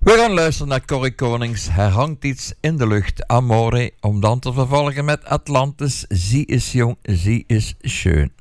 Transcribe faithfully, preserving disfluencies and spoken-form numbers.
We gaan luisteren naar Corrie Konings. Er hangt iets in de lucht, Amore, om dan te vervolgen met Atlantis. Ze is jong, ze is schön.